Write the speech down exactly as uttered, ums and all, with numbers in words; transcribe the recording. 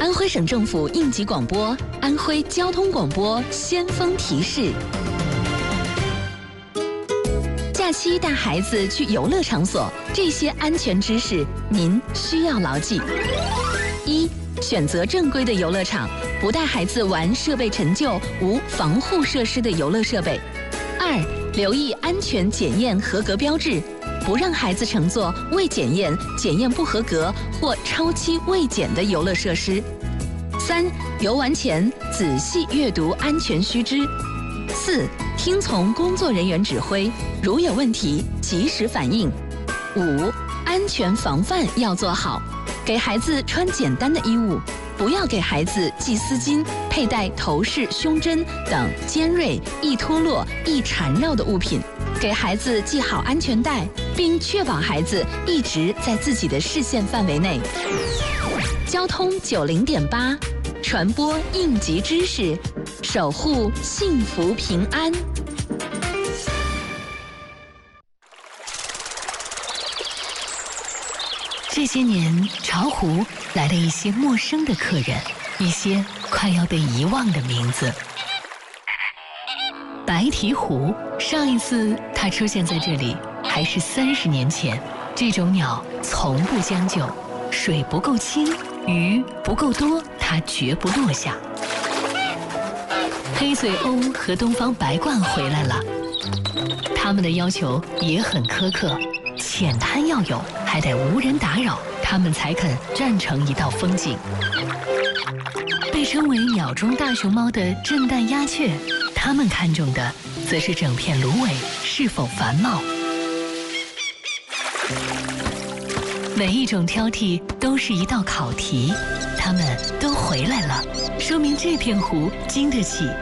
安徽省政府应急广播，安徽交通广播先锋提示：假期带孩子去游乐场所，这些安全知识您需要牢记。一、选择正规的游乐场，不带孩子玩设备陈旧、无防护设施的游乐设备。二、留意安全检验合格标志，不让孩子乘坐未检验、检验不合格或超期未检的游乐设施。三、游玩前仔细阅读安全须知。四、听从工作人员指挥，如有问题及时反映。五、安全防范要做好，给孩子穿简单的衣物，不要给孩子系丝巾、佩戴头饰、胸针等尖锐、易脱落、易缠绕的物品，给孩子系好安全带，并确保孩子一直在自己的视线范围内。交通九零点八，传播应急知识，守护幸福平安。 这些年，巢湖来了一些陌生的客人，一些快要被遗忘的名字。白鹈鹕，上一次它出现在这里还是三十年前。这种鸟从不将就，水不够清，鱼不够多，它绝不落下。黑嘴鸥和东方白鹳回来了，它们的要求也很苛刻。浅滩要有，还得无人打扰，它们才肯站成一道风景。被称为鸟中大熊猫的震旦鸦雀，它们看重的则是整片芦苇是否繁茂。每一种挑剔都是一道考题，它们都回来了，说明这片湖经得起